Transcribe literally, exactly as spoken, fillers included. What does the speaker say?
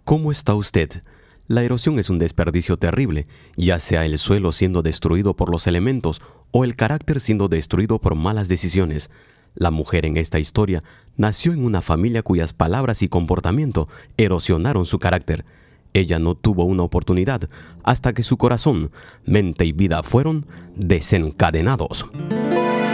¿Cómo está usted? La erosión es un desperdicio terrible, ya sea el suelo siendo destruido por los elementos o el carácter siendo destruido por malas decisiones. La mujer en esta historia nació en una familia cuyas palabras y comportamiento erosionaron su carácter. Ella no tuvo una oportunidad hasta que su corazón, mente y vida fueron desencadenados.